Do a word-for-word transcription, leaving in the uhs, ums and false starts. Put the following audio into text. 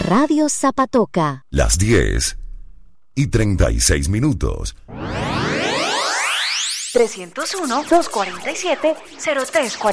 Radio Zapatoca. Las diez y treinta y seis minutos. tres cero uno, dos cuatro siete, cero tres cuatro